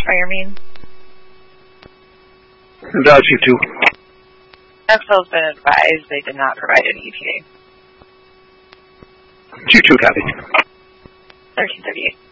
fire mean? Chief 2. Maxwell's been advised they did not provide an ETA. Chief 2, copy. 1338.